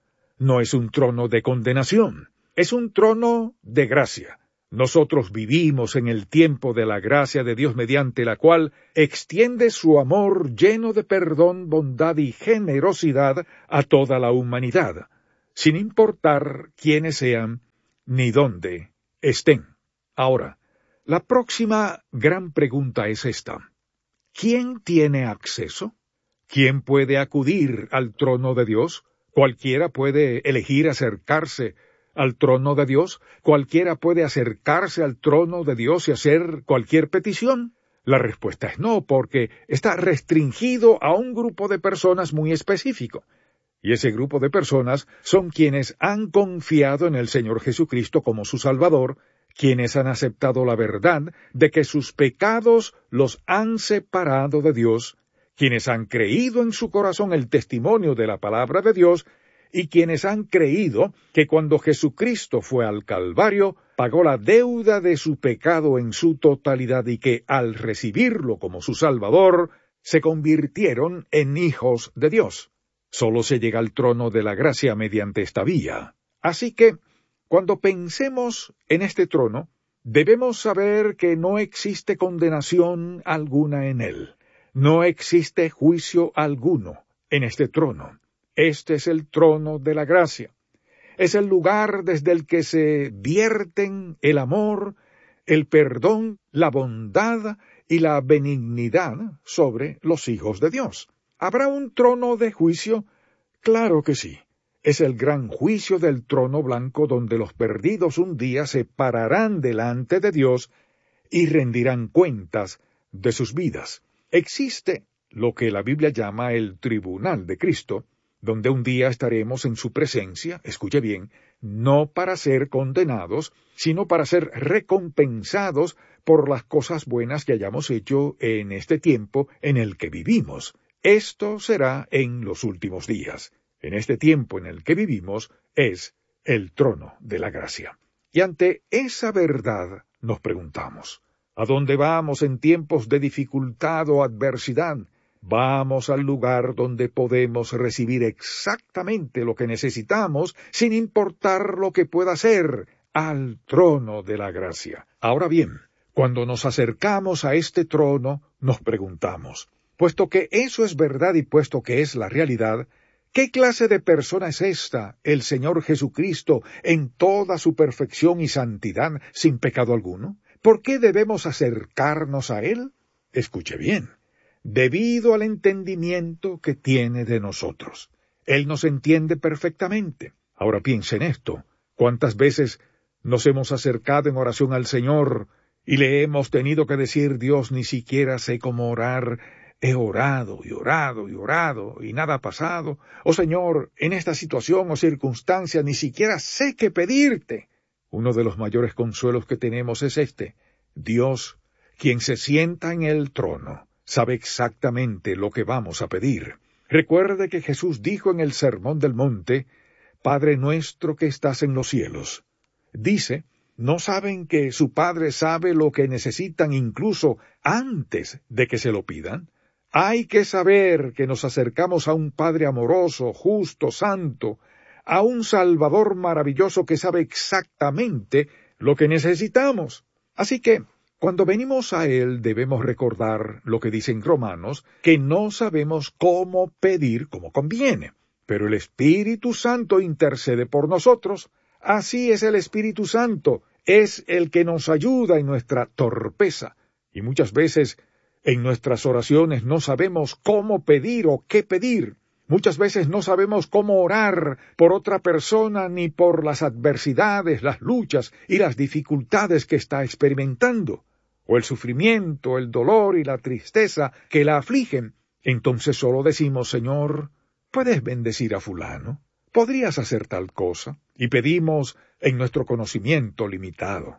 no es un trono de condenación, es un trono de gracia. Nosotros vivimos en el tiempo de la gracia de Dios mediante la cual extiende su amor lleno de perdón, bondad y generosidad a toda la humanidad, sin importar quiénes sean ni dónde estén. Ahora, la próxima gran pregunta es esta: ¿quién tiene acceso? ¿Quién puede acudir al trono de Dios? ¿Cualquiera puede elegir acercarse al trono de Dios? ¿Cualquiera puede acercarse al trono de Dios y hacer cualquier petición? La respuesta es no, porque está restringido a un grupo de personas muy específico. Y ese grupo de personas son quienes han confiado en el Señor Jesucristo como su Salvador, quienes han aceptado la verdad de que sus pecados los han separado de Dios, quienes han creído en su corazón el testimonio de la palabra de Dios, y quienes han creído que cuando Jesucristo fue al Calvario, pagó la deuda de su pecado en su totalidad y que, al recibirlo como su Salvador, se convirtieron en hijos de Dios. Solo se llega al trono de la gracia mediante esta vía. Así que, cuando pensemos en este trono, debemos saber que no existe condenación alguna en él. No existe juicio alguno en este trono. Este es el trono de la gracia. Es el lugar desde el que se vierten el amor, el perdón, la bondad y la benignidad sobre los hijos de Dios. ¿Habrá un trono de juicio? Claro que sí. Es el gran juicio del trono blanco donde los perdidos un día se pararán delante de Dios y rendirán cuentas de sus vidas. Existe lo que la Biblia llama el tribunal de Cristo, donde un día estaremos en su presencia, escuche bien, no para ser condenados, sino para ser recompensados por las cosas buenas que hayamos hecho en este tiempo en el que vivimos. Esto será en los últimos días. En este tiempo en el que vivimos es el trono de la gracia. Y ante esa verdad nos preguntamos, ¿a dónde vamos en tiempos de dificultad o adversidad? Vamos al lugar donde podemos recibir exactamente lo que necesitamos, sin importar lo que pueda ser, al trono de la gracia. Ahora bien, cuando nos acercamos a este trono, nos preguntamos, puesto que eso es verdad y puesto que es la realidad, ¿qué clase de persona es esta, el Señor Jesucristo, en toda su perfección y santidad, sin pecado alguno? ¿Por qué debemos acercarnos a Él? Escuche bien. Debido al entendimiento que tiene de nosotros. Él nos entiende perfectamente. Ahora piense en esto. ¿Cuántas veces nos hemos acercado en oración al Señor y le hemos tenido que decir, Dios, ni siquiera sé cómo orar, he orado y orado y orado y nada ha pasado? Oh Señor, en esta situación o circunstancia ni siquiera sé qué pedirte. Uno de los mayores consuelos que tenemos es este. Dios, quien se sienta en el trono, sabe exactamente lo que vamos a pedir. Recuerde que Jesús dijo en el Sermón del Monte, Padre nuestro que estás en los cielos. Dice, ¿no saben que su Padre sabe lo que necesitan incluso antes de que se lo pidan? Hay que saber que nos acercamos a un Padre amoroso, justo, santo, a un Salvador maravilloso que sabe exactamente lo que necesitamos. Así que, cuando venimos a Él debemos recordar lo que dice en Romanos, que no sabemos cómo pedir como conviene, pero el Espíritu Santo intercede por nosotros. Así es el Espíritu Santo, es el que nos ayuda en nuestra torpeza, y muchas veces en nuestras oraciones no sabemos cómo pedir o qué pedir. Muchas veces no sabemos cómo orar por otra persona ni por las adversidades, las luchas y las dificultades que está experimentando, o el sufrimiento, el dolor y la tristeza que la afligen. Entonces solo decimos, Señor, ¿puedes bendecir a fulano? ¿Podrías hacer tal cosa? Y pedimos en nuestro conocimiento limitado.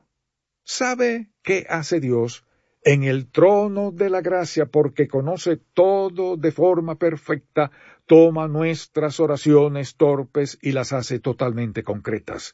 ¿Sabe qué hace Dios en el trono de la gracia? Porque conoce todo de forma perfecta, toma nuestras oraciones torpes y las hace totalmente concretas.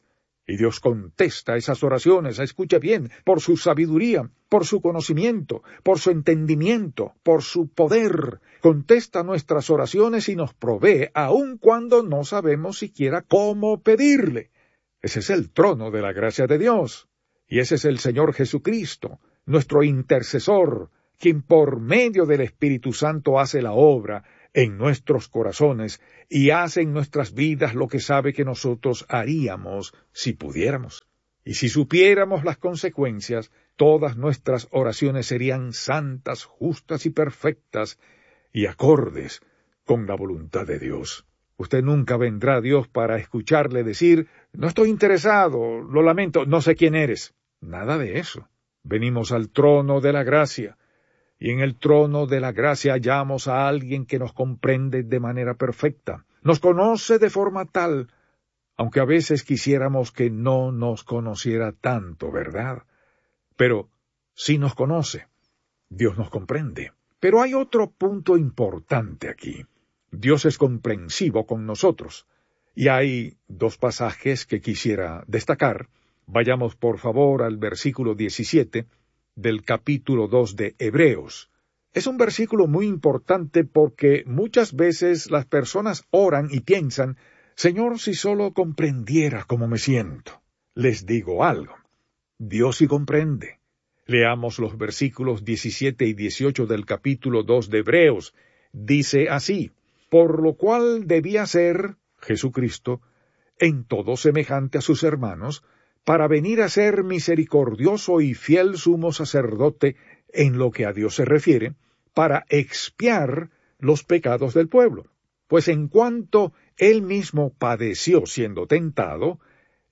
Y Dios contesta esas oraciones, escuche bien, por su sabiduría, por su conocimiento, por su entendimiento, por su poder. Contesta nuestras oraciones y nos provee, aun cuando no sabemos siquiera cómo pedirle. Ese es el trono de la gracia de Dios. Y ese es el Señor Jesucristo, nuestro intercesor, quien por medio del Espíritu Santo hace la obra en nuestros corazones y hace en nuestras vidas lo que sabe que nosotros haríamos si pudiéramos. Y si supiéramos las consecuencias, todas nuestras oraciones serían santas, justas y perfectas, y acordes con la voluntad de Dios. Usted nunca vendrá a Dios para escucharle decir, no estoy interesado, lo lamento, no sé quién eres. Nada de eso. Venimos al trono de la gracia, y en el trono de la gracia hallamos a alguien que nos comprende de manera perfecta, nos conoce de forma tal, aunque a veces quisiéramos que no nos conociera tanto, ¿verdad? Pero sí nos conoce, Dios nos comprende. Pero hay otro punto importante aquí. Dios es comprensivo con nosotros, y hay dos pasajes que quisiera destacar. Vayamos por favor al versículo diecisiete, del capítulo dos de Hebreos. Es un versículo muy importante porque muchas veces las personas oran y piensan, Señor, si solo comprendiera cómo me siento. Les digo algo, Dios sí comprende. Leamos los versículos diecisiete y dieciocho del capítulo dos de Hebreos. Dice así, por lo cual debía ser Jesucristo en todo semejante a sus hermanos, para venir a ser misericordioso y fiel sumo sacerdote en lo que a Dios se refiere, para expiar los pecados del pueblo. Pues en cuanto él mismo padeció siendo tentado,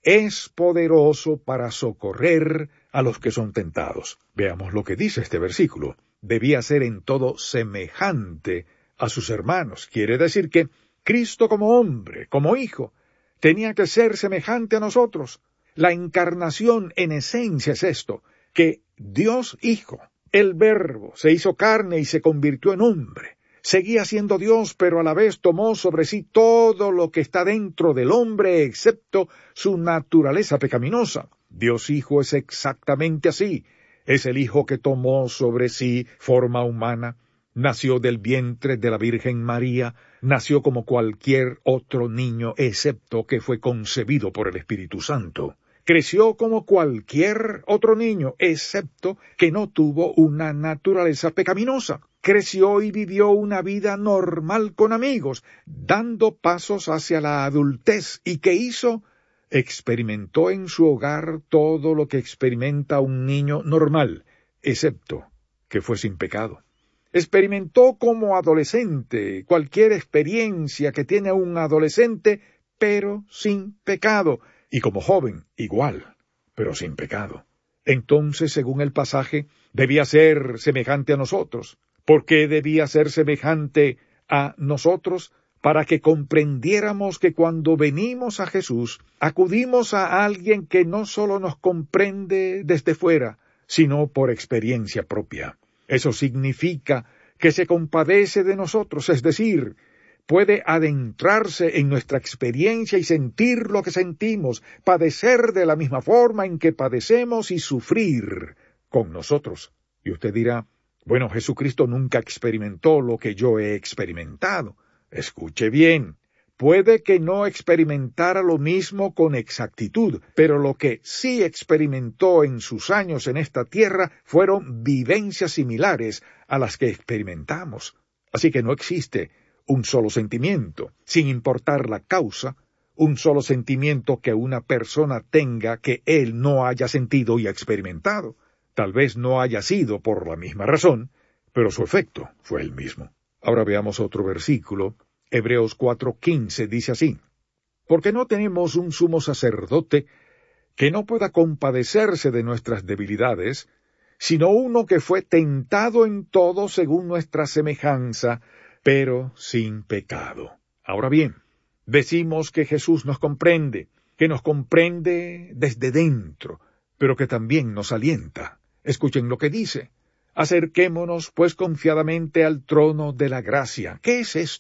es poderoso para socorrer a los que son tentados. Veamos lo que dice este versículo. Debía ser en todo semejante a sus hermanos. Quiere decir que Cristo como hombre, como hijo, tenía que ser semejante a nosotros. La encarnación en esencia es esto, que Dios Hijo, el Verbo, se hizo carne y se convirtió en hombre. Seguía siendo Dios, pero a la vez tomó sobre sí todo lo que está dentro del hombre, excepto su naturaleza pecaminosa. Dios Hijo es exactamente así. Es el Hijo que tomó sobre sí forma humana, nació del vientre de la Virgen María, nació como cualquier otro niño, excepto que fue concebido por el Espíritu Santo. Creció como cualquier otro niño, excepto que no tuvo una naturaleza pecaminosa. Creció y vivió una vida normal con amigos, dando pasos hacia la adultez. ¿Y qué hizo? Experimentó en su hogar todo lo que experimenta un niño normal, excepto que fue sin pecado. Experimentó como adolescente cualquier experiencia que tiene un adolescente, pero sin pecado. Y como joven, igual, pero sin pecado. Entonces, según el pasaje, debía ser semejante a nosotros. ¿Por qué debía ser semejante a nosotros? Para que comprendiéramos que cuando venimos a Jesús, acudimos a alguien que no solo nos comprende desde fuera, sino por experiencia propia. Eso significa que se compadece de nosotros, es decir, puede adentrarse en nuestra experiencia y sentir lo que sentimos, padecer de la misma forma en que padecemos y sufrir con nosotros. Y usted dirá, bueno, Jesucristo nunca experimentó lo que yo he experimentado. Escuche bien, puede que no experimentara lo mismo con exactitud, pero lo que sí experimentó en sus años en esta tierra fueron vivencias similares a las que experimentamos. Así que no existe un solo sentimiento, sin importar la causa, un solo sentimiento que una persona tenga que él no haya sentido y experimentado. Tal vez no haya sido por la misma razón, pero su efecto fue el mismo. Ahora veamos otro versículo. Hebreos cuatro quince dice así, porque no tenemos un sumo sacerdote que no pueda compadecerse de nuestras debilidades, sino uno que fue tentado en todo según nuestra semejanza, pero sin pecado. Ahora bien, decimos que Jesús nos comprende, que nos comprende desde dentro, pero que también nos alienta. Escuchen lo que dice. Acerquémonos, pues, confiadamente al trono de la gracia. ¿Qué es esto?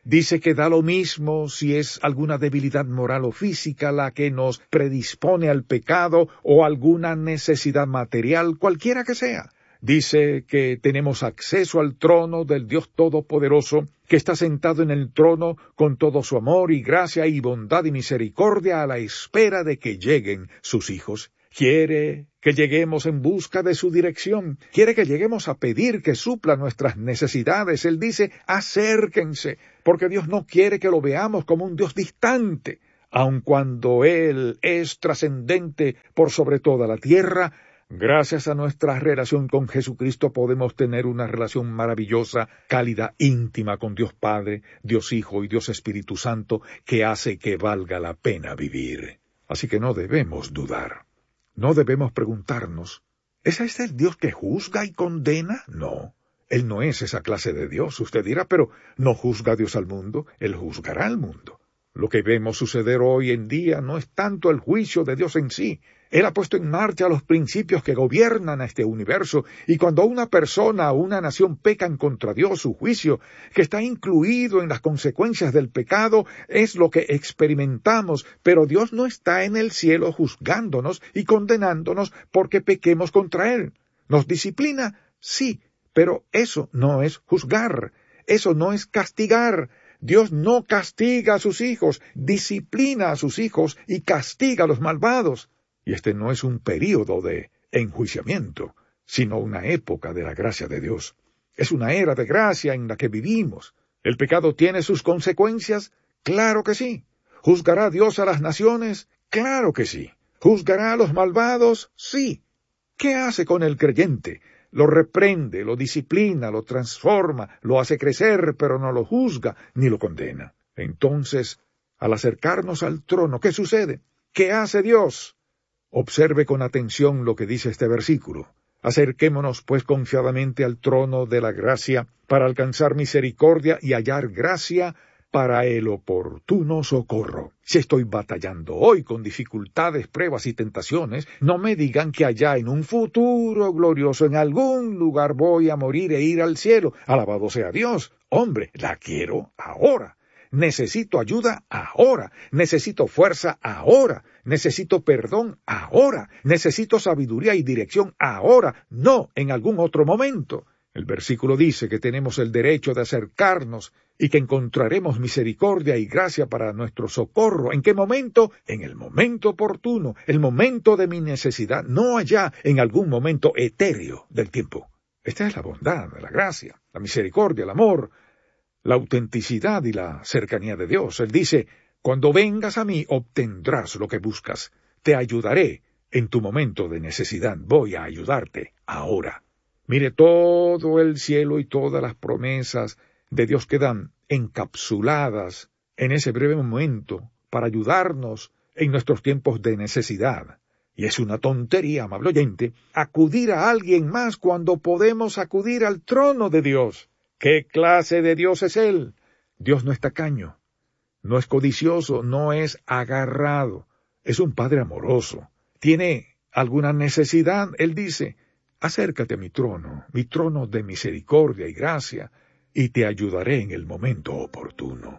Dice que da lo mismo si es alguna debilidad moral o física la que nos predispone al pecado o alguna necesidad material, cualquiera que sea. Dice que tenemos acceso al trono del Dios Todopoderoso, que está sentado en el trono con todo su amor y gracia y bondad y misericordia a la espera de que lleguen sus hijos. Quiere que lleguemos en busca de su dirección. Quiere que lleguemos a pedir que supla nuestras necesidades. Él dice, acérquense, porque Dios no quiere que lo veamos como un Dios distante. Aun cuando Él es trascendente por sobre toda la tierra, gracias a nuestra relación con Jesucristo podemos tener una relación maravillosa, cálida, íntima con Dios Padre, Dios Hijo y Dios Espíritu Santo, que hace que valga la pena vivir. Así que no debemos dudar. No debemos preguntarnos, ¿es este el Dios que juzga y condena? No, Él no es esa clase de Dios. Usted dirá, pero ¿no juzga Dios al mundo? Él juzgará al mundo. Lo que vemos suceder hoy en día no es tanto el juicio de Dios en sí. Él ha puesto en marcha los principios que gobiernan a este universo, y cuando una persona o una nación pecan contra Dios, su juicio, que está incluido en las consecuencias del pecado, es lo que experimentamos, pero Dios no está en el cielo juzgándonos y condenándonos porque pequemos contra Él. ¿Nos disciplina? Sí, pero eso no es juzgar, eso no es castigar. Dios no castiga a sus hijos, disciplina a sus hijos y castiga a los malvados. Y este no es un período de enjuiciamiento, sino una época de la gracia de Dios. Es una era de gracia en la que vivimos. ¿El pecado tiene sus consecuencias? Claro que sí. ¿Juzgará Dios a las naciones? Claro que sí. ¿Juzgará a los malvados? Sí. ¿Qué hace con el creyente? Lo reprende, lo disciplina, lo transforma, lo hace crecer, pero no lo juzga ni lo condena. Entonces, al acercarnos al trono, ¿qué sucede? ¿Qué hace Dios? Observe con atención lo que dice este versículo. Acerquémonos pues confiadamente al trono de la gracia para alcanzar misericordia y hallar gracia para el oportuno socorro. Si estoy batallando hoy con dificultades, pruebas y tentaciones, no me digan que allá en un futuro glorioso, en algún lugar voy a morir e ir al cielo. Alabado sea Dios. Hombre, la quiero ahora. Necesito ayuda ahora, necesito fuerza ahora, necesito perdón ahora, necesito sabiduría y dirección ahora, no en algún otro momento. El versículo dice que tenemos el derecho de acercarnos y que encontraremos misericordia y gracia para nuestro socorro. ¿En qué momento? En el momento oportuno, el momento de mi necesidad, no allá en algún momento etéreo del tiempo. Esta es la bondad, la gracia, la misericordia, el amor, la autenticidad y la cercanía de Dios. Él dice, cuando vengas a mí obtendrás lo que buscas. Te ayudaré en tu momento de necesidad. Voy a ayudarte ahora. Mire, todo el cielo y todas las promesas de Dios quedan encapsuladas en ese breve momento para ayudarnos en nuestros tiempos de necesidad. Y es una tontería, amable oyente, acudir a alguien más cuando podemos acudir al trono de Dios. ¿Qué clase de Dios es Él? Dios no es tacaño, no es codicioso, no es agarrado. Es un Padre amoroso. ¿Tiene alguna necesidad? Él dice, acércate a mi trono, mi trono de misericordia y gracia, y te ayudaré en el momento oportuno.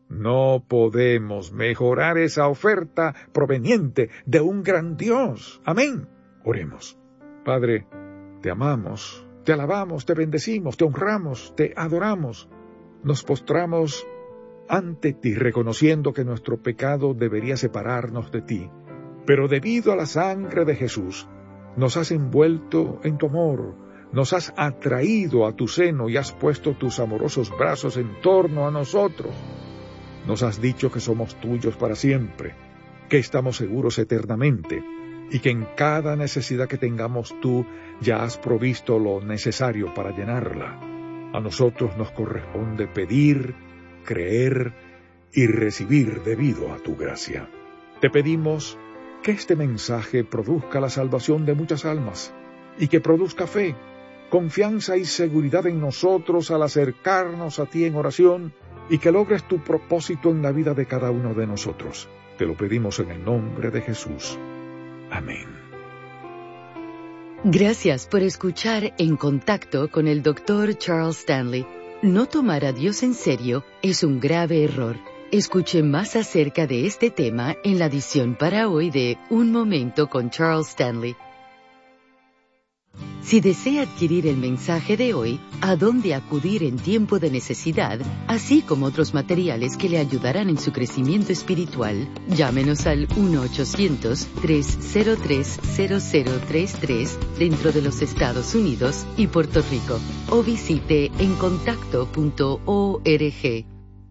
No podemos mejorar esa oferta proveniente de un gran Dios. Amén. Oremos. Padre, te amamos. Te alabamos, te bendecimos, te honramos, te adoramos. Nos postramos ante ti, reconociendo que nuestro pecado debería separarnos de ti. Pero debido a la sangre de Jesús, nos has envuelto en tu amor, nos has atraído a tu seno y has puesto tus amorosos brazos en torno a nosotros. Nos has dicho que somos tuyos para siempre, que estamos seguros eternamente, y que en cada necesidad que tengamos tú ya has provisto lo necesario para llenarla. A nosotros nos corresponde pedir, creer y recibir debido a tu gracia. Te pedimos que este mensaje produzca la salvación de muchas almas y que produzca fe, confianza y seguridad en nosotros al acercarnos a ti en oración y que logres tu propósito en la vida de cada uno de nosotros. Te lo pedimos en el nombre de Jesús. Amén. Gracias por escuchar En Contacto con el doctor Charles Stanley. No tomar a Dios en serio es un grave error. Escuche más acerca de este tema en la edición para hoy de Un Momento con Charles Stanley. Si desea adquirir el mensaje de hoy, a dónde acudir en tiempo de necesidad, así como otros materiales que le ayudarán en su crecimiento espiritual, llámenos al uno ochocientos, tres cero tres, cero cero tres tres dentro de los Estados Unidos y Puerto Rico, o visite en contacto punto org.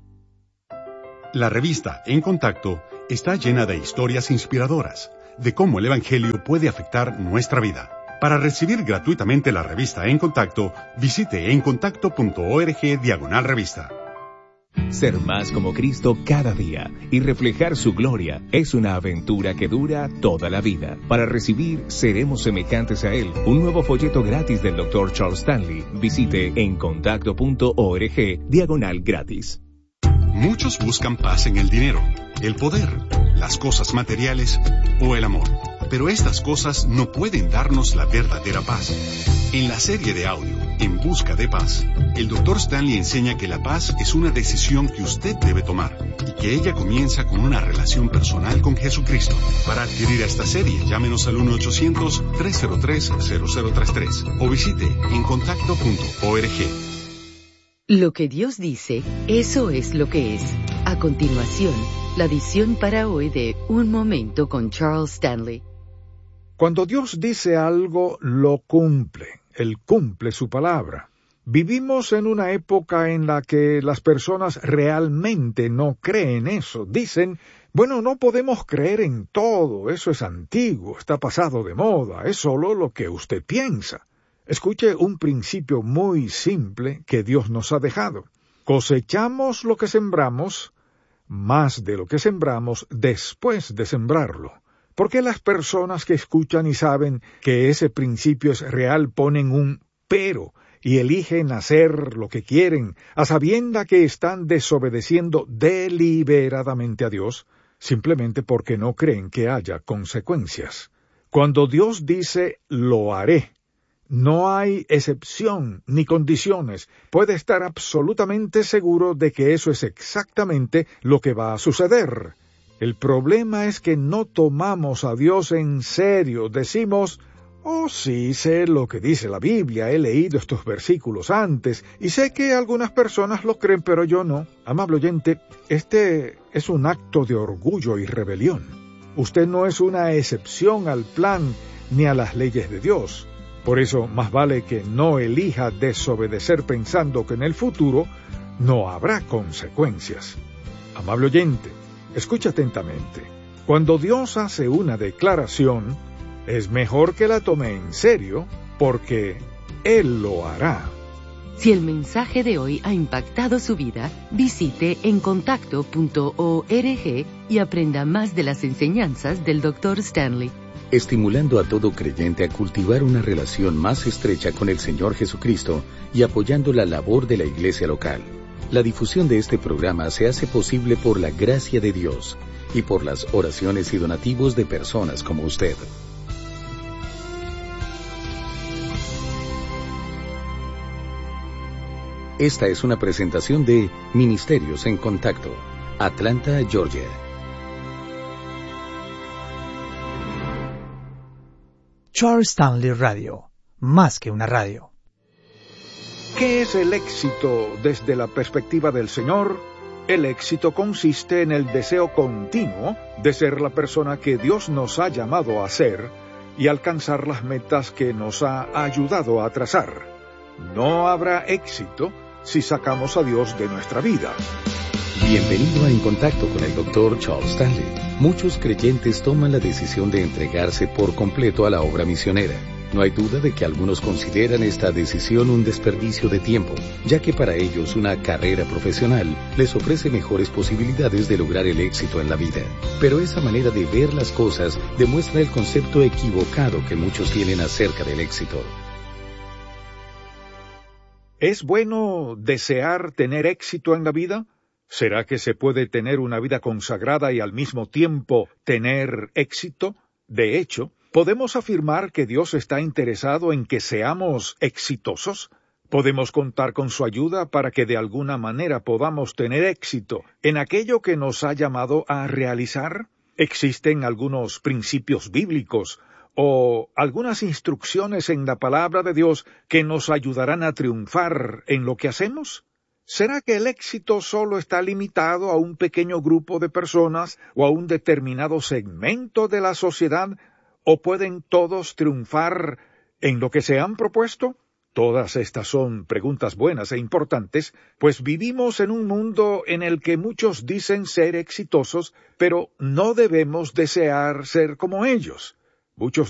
La revista En Contacto está llena de historias inspiradoras de cómo el Evangelio puede afectar nuestra vida. Para recibir gratuitamente la revista En Contacto, visite encontacto punto org diagonal revista. Ser más como Cristo cada día y reflejar su gloria es una aventura que dura toda la vida. Para recibir Seremos semejantes a Él, un nuevo folleto gratis del doctor Charles Stanley, visite encontacto punto org diagonal gratis. Muchos buscan paz en el dinero, el poder, las cosas materiales o el amor. Pero estas cosas no pueden darnos la verdadera paz. En la serie de audio, En Busca de Paz, el doctor Stanley enseña que la paz es una decisión que usted debe tomar y que ella comienza con una relación personal con Jesucristo. Para adquirir esta serie, llámenos al uno ochocientos, tres cero tres, cero cero tres tres o visite encontacto punto org. Lo que Dios dice, eso es lo que es. A continuación, la edición para hoy de Un Momento con Charles Stanley. Cuando Dios dice algo, lo cumple. Él cumple su palabra. Vivimos en una época en la que las personas realmente no creen eso. Dicen, bueno, no podemos creer en todo, eso es antiguo, está pasado de moda, es solo lo que usted piensa. Escuche un principio muy simple que Dios nos ha dejado. Cosechamos lo que sembramos, más de lo que sembramos después de sembrarlo. ¿Por qué las personas que escuchan y saben que ese principio es real ponen un pero y eligen hacer lo que quieren, a sabienda que están desobedeciendo deliberadamente a Dios, simplemente porque no creen que haya consecuencias? Cuando Dios dice, lo haré, no hay excepción ni condiciones. Puede estar absolutamente seguro de que eso es exactamente lo que va a suceder. El problema es que no tomamos a Dios en serio. Decimos, oh sí, sé lo que dice la Biblia, he leído estos versículos antes, y sé que algunas personas lo creen, pero yo no. Amable oyente, este es un acto de orgullo y rebelión. Usted no es una excepción al plan ni a las leyes de Dios. Por eso, más vale que no elija desobedecer pensando que en el futuro no habrá consecuencias. Amable oyente, escucha atentamente. Cuando Dios hace una declaración, es mejor que la tome en serio, porque Él lo hará. Si el mensaje de hoy ha impactado su vida, visite encontacto punto org y aprenda más de las enseñanzas del doctor Stanley. Estimulando a todo creyente a cultivar una relación más estrecha con el Señor Jesucristo y apoyando la labor de la iglesia local. La difusión de este programa se hace posible por la gracia de Dios y por las oraciones y donativos de personas como usted. Esta es una presentación de Ministerios en Contacto, Atlanta, Georgia. Charles Stanley Radio, más que una radio. ¿Qué es el éxito desde la perspectiva del Señor? El éxito consiste en el deseo continuo de ser la persona que Dios nos ha llamado a ser y alcanzar las metas que nos ha ayudado a trazar. No habrá éxito si sacamos a Dios de nuestra vida. Bienvenido a En Contacto con el doctor Charles Stanley. Muchos creyentes toman la decisión de entregarse por completo a la obra misionera. No hay duda de que algunos consideran esta decisión un desperdicio de tiempo, ya que para ellos una carrera profesional les ofrece mejores posibilidades de lograr el éxito en la vida. Pero esa manera de ver las cosas demuestra el concepto equivocado que muchos tienen acerca del éxito. ¿Es bueno desear tener éxito en la vida? ¿Será que se puede tener una vida consagrada y al mismo tiempo tener éxito? De hecho, ¿podemos afirmar que Dios está interesado en que seamos exitosos? Podemos contar con su ayuda para que de alguna manera podamos tener éxito en aquello que nos ha llamado a realizar. ¿Existen algunos principios bíblicos o algunas instrucciones en la palabra de Dios que nos ayudarán a triunfar en lo que hacemos? ¿Será que el éxito solo está limitado a un pequeño grupo de personas o a un determinado segmento de la sociedad, o pueden todos triunfar en lo que se han propuesto? Todas estas son preguntas buenas e importantes, pues vivimos en un mundo en el que muchos dicen ser exitosos, pero no debemos desear ser como ellos. Muchos